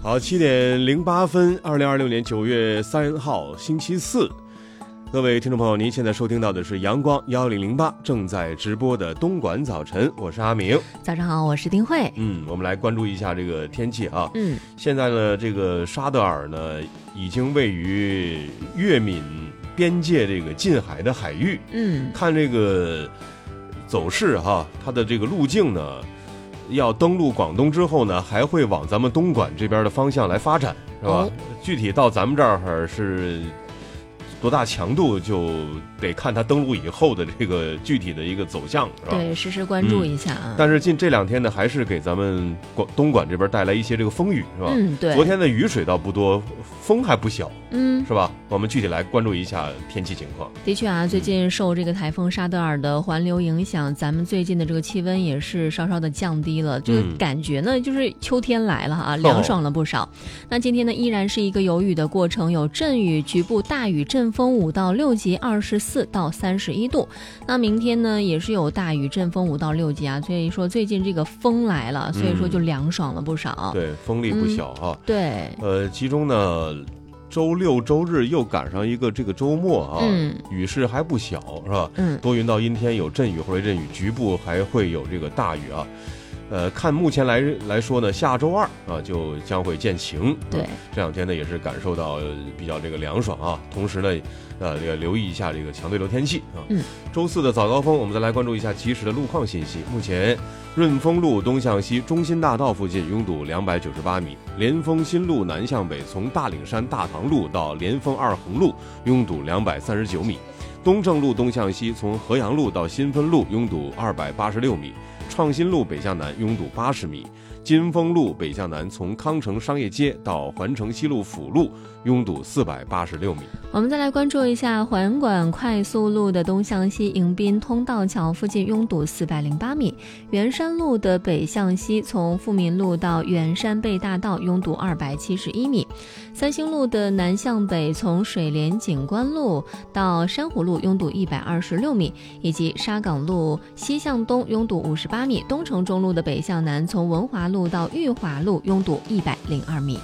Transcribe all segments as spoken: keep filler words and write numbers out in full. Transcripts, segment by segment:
好，七点零八分，二零二六年九月三号，星期四。各位听众朋友，您现在收听到的是阳光幺零零八正在直播的东莞早晨，我是阿明。 早上好，我是丁慧。 嗯，我们来关注一下这个天气啊。 嗯， 现在呢，这个沙德尔呢，已经位于粤闽边界这个近海的海域。 嗯，看这个走势哈，它的这个路径呢，要登陆广东之后呢，还会往咱们东莞这边的方向来发展，是吧？哦、具体到咱们这儿是多大强度，就得看它登陆以后的这个具体的一个走向，是吧？ 对，实时关注一下啊。 嗯、但是近这两天呢，还是给咱们广东莞这边带来一些这个风雨，是吧？ 嗯，对。 昨天的雨水倒不多，风还不小， 嗯， 是吧？我们具体来关注一下天气情况。 的确啊，最近受这个台风沙德尔的环流影响，咱们最近的这个气温也是稍稍的降低了，就感觉呢，就是秋天来了啊，凉爽了不少。哦、那今天呢，依然是一个有雨的过程，有阵雨，局部大雨，阵风五到六级，二十四到三十一度。那明天呢，也是有大雨，阵风五到六级啊，所以说最近这个风来了，所以说就凉爽了不少。 嗯、对，风力不小哈、 嗯。对， 呃，其中呢。周六周日又赶上一个这个周末啊， 嗯、 雨势还不小，是吧？ 嗯，多云到阴天，有阵雨或者阵雨，局部还会有这个大雨啊。呃，看目前来来说呢，下周二啊就将会见晴。 对、 啊，这两天呢也是感受到比较这个凉爽啊。同时呢，呃，也留意一下这个强对流天气啊。 嗯， 周四的早高峰，我们再来关注一下及时的路况信息。目前润丰路东向西中心大道附近拥堵两百九十八米，联丰新路南向北从大岭山大塘路到联丰二横路拥堵两百三十九米，东正路东向西从河阳路到新丰路拥堵二百八十六米。创新路北向南拥堵八十米，金丰路北向南从康城商业街到环城西路辅路拥堵四百八十六米。 我们再来关注一下环管快速路的东向西迎宾通道桥附近拥堵四百零八米，圆山路的北向西从富民路到圆山贝大道拥堵二百七十一米，三星路的南向北从水莲景观路到珊瑚路拥堵一百二十六米，以及沙港路西向东拥堵五十八米，东城中路的北向南从文华路到裕华路拥堵一百零二米。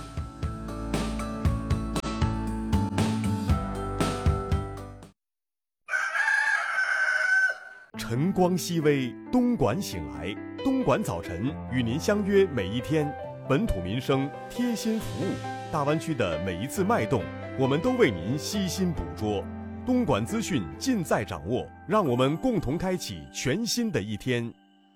晨光熹微，东莞醒来，东莞早晨与您相约每一天，本土民生贴心服务，大湾区的每一次脉动，我们都为您悉心捕捉。东莞资讯尽在掌握，让我们共同开启全新的一天。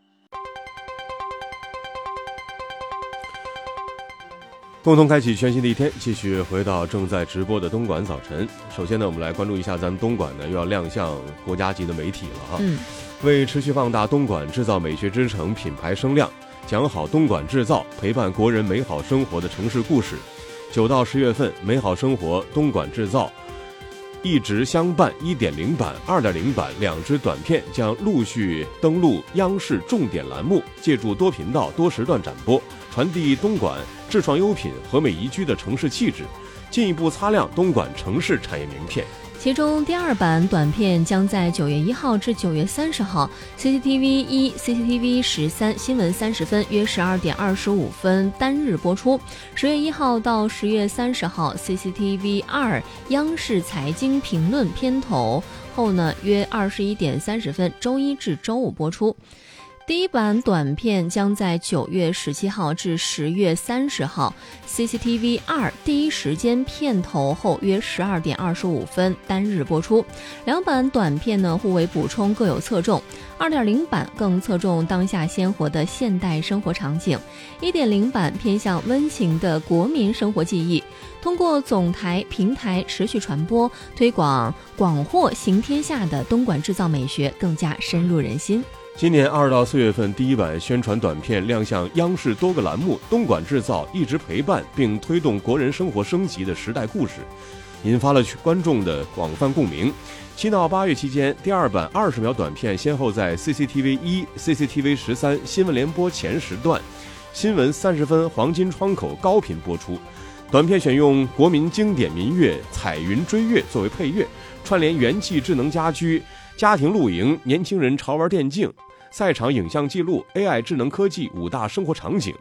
共同开启全新的一天，继续回到正在直播的东莞早晨。首先呢，我们来关注一下咱们东莞呢又要亮相国家级的媒体了哈。 嗯， 为持续放大东莞制造美学之城品牌声量，讲好东莞制造，陪伴国人美好生活的城市故事。九到十月份，美好生活东莞制造一直相伴一点零版、二点零版两支短片将陆续登陆央视重点栏目，借助多频道、多时段展播，传递东莞智创优品和美宜居的城市气质，进一步擦亮东莞城市产业名片。 其中第二版短片将在九月一号至九月三十号 C C T V 一、C C T V 十三、新闻三十分约十二点二十五分单日播出。十月一号到十月三十号 C C T V 二央视财经评论片头后呢，约二十一点三十分周一至周五播出。第一版短片将在九月十七号至十月三十号 C C T V 二第一时间片头后约十二点二十五分单日播出。两版短片呢互为补充，各有侧重。二点零版更侧重当下鲜活的现代生活场景，一点零版偏向温情的国民生活记忆。通过总台平台持续传播推广，广获行天下的东莞制造美学更加深入人心。 今年二到四月份，第一版宣传短片亮相央视多个栏目，东莞制造一直陪伴并推动国人生活升级的时代故事，引发了观众的广泛共鸣。七到八月期间，第二版二十秒短片先后在 C C T V 一、C C T V 十三新闻联播前时段、新闻三十分黄金窗口高频播出。短片选用国民经典民乐《彩云追月》作为配乐，串联元气智能家居、家庭露营、年轻人潮玩电竞、赛场影像记录、A I 智能科技五大生活场景。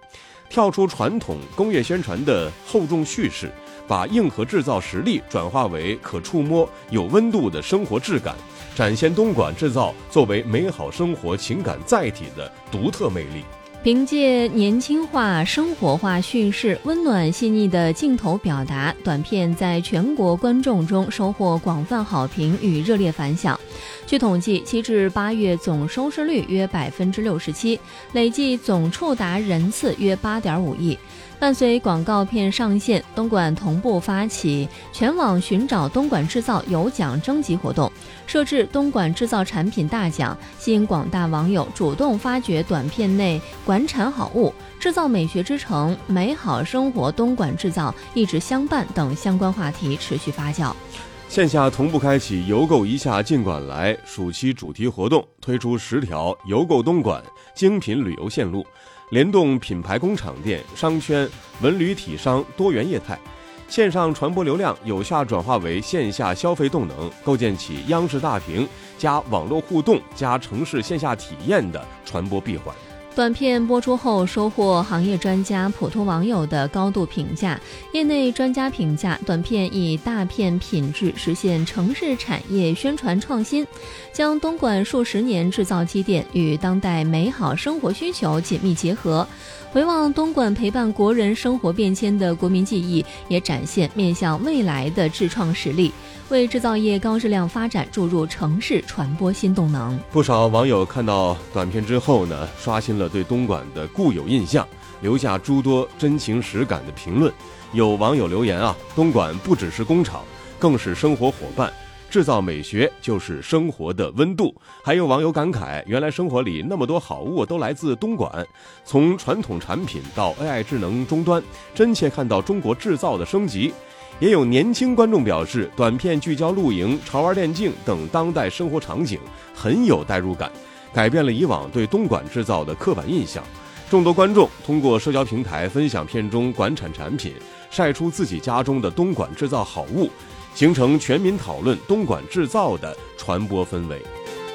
跳出传统工业宣传的厚重叙事，把硬核制造实力转化为可触摸、有温度的生活质感，展现东莞制造作为美好生活情感载体的独特魅力。 凭借年轻化、生活化叙事、温暖细腻的镜头表达，短片在全国观众中收获广泛好评与热烈反响。据统计，七至八月总收视率约百分之六十七，累计总触达人次约八点五亿。伴随广告片上线，东莞同步发起全网寻找东莞制造有奖征集活动，设置东莞制造产品大奖，吸引广大网友主动发掘短片内馆产好物、制造美学之城、美好生活东莞制造、一直相伴等相关话题持续发酵。 线下同步开启邮购一下尽管来暑期主题活动，推出十条邮购东莞精品旅游线路，联动品牌工厂店、商圈、文旅体商多元业态，线上传播流量有效转化为线下消费动能，构建起央视大屏加网络互动加城市线下体验的传播闭环。 短片播出后收获行业专家、普通网友的高度评价。业内专家评价，短片以大片品质实现城市产业宣传创新，将东莞数十年制造积淀与当代美好生活需求紧密结合。回望东莞陪伴国人生活变迁的国民记忆，也展现面向未来的智创实力，为制造业高质量发展注入城市传播新动能。 不少网友看到短片之后呢，刷新了对东莞的固有印象，留下诸多真情实感的评论。有网友留言啊，东莞不只是工厂，更是生活伙伴，制造美学就是生活的温度。还有网友感慨，原来生活里那么多好物都来自东莞，从传统产品到 A I 智能终端，真切看到中国制造的升级。也有年轻观众表示，短片聚焦露营、潮玩电竞等当代生活场景，很有代入感，改变了以往对东莞制造的刻板印象。众多观众通过社交平台分享片中馆产产品，晒出自己家中的东莞制造好物，形成全民讨论东莞制造的传播氛围。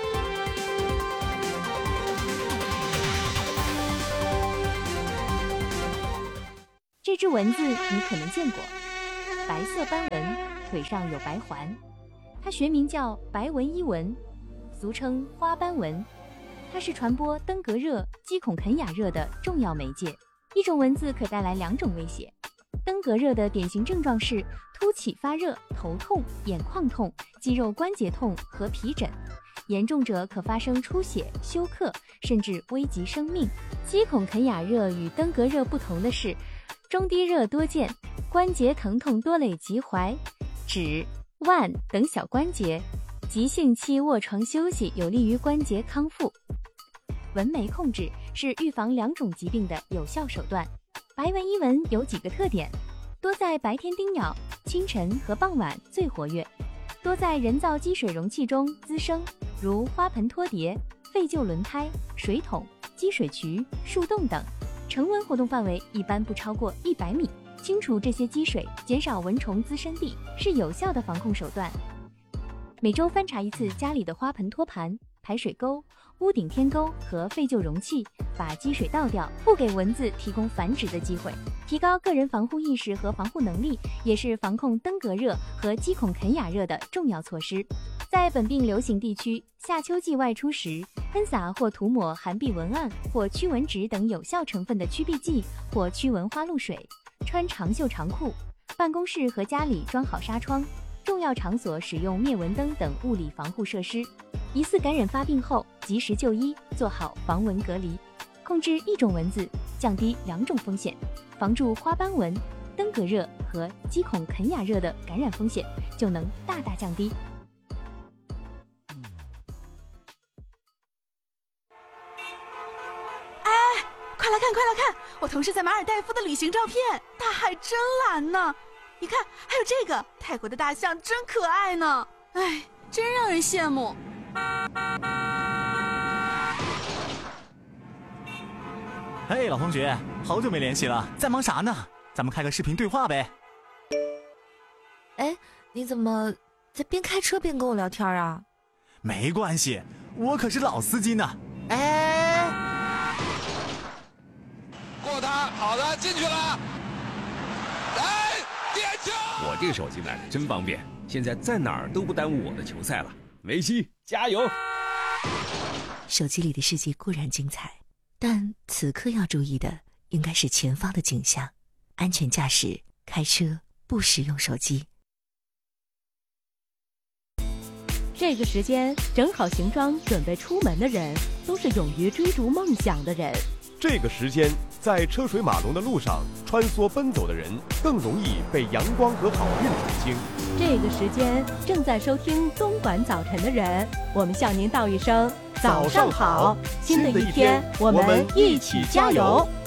这只蚊子你可能见过，白色斑纹，腿上有白环，它学名叫白纹伊蚊，俗称花斑蚊。它是传播登革热、鸡孔肯雅热的重要媒介。一种蚊子可带来两种威胁。登革热的典型症状是突起发热、头痛、眼眶痛、肌肉关节痛和皮疹，严重者可发生出血、休克，甚至危及生命。鸡孔肯雅热与登革热不同的是，中低热多见，关节疼痛多累及踝、指、腕等小关节，急性期卧床休息有利于关节康复。蚊媒控制是预防两种疾病的有效手段。白纹伊蚊有几个特点：多在白天叮咬，清晨和傍晚最活跃；多在人造积水容器中滋生，如花盆托碟、废旧轮胎、水桶、积水渠、树洞等。成蚊活动范围一般不超过一百米。清除这些积水，减少蚊虫滋生地，是有效的防控手段。每周翻查一次家里的花盆托盘、排水沟、屋顶天沟和废旧容器，把积水倒掉，不给蚊子提供繁殖的机会。提高个人防护意识和防护能力，也是防控登革热和鸡孔肯雅热的重要措施。在本病流行地区，夏秋季外出时，喷洒或涂抹含避蚊胺或驱蚊酯等有效成分的驱避剂或驱蚊花露水，穿长袖长裤，办公室和家里装好纱窗，重要场所使用灭蚊灯等物理防护设施。疑似感染发病后，及时就医，做好防蚊隔离。控制一种蚊子，降低两种风险，防住花斑蚊、登革热和鸡孔肯雅热的感染风险，就能大大降低。 哎，快来看，快来看！我同事在马尔代夫的旅行照片，大海真蓝呢。你看，还有这个泰国的大象真可爱呢。哎，真让人羡慕。 嘿，老同学，好久没联系了，在忙啥呢？咱们开个视频对话呗。 哎，你怎么在边开车边跟我聊天啊？ 没关系，我可是老司机呢。 哎， 过他好。 好的，进去了。来，点球！ 我这个手机买的真方便，现在在哪儿都不耽误我的球赛了。梅西，加油！ 手机里的世界固然精彩，但此刻要注意的应该是前方的景象。安全驾驶，开车不使用手机。 这个时间整好行装准备出门的人，都是勇于追逐梦想的人。 这个时间，在车水马龙的路上穿梭奔走的人，更容易被阳光和好运宠幸。 这个时间，正在收听东莞早晨的人，我们向您道一声早上好，新的一天，我们一起加油。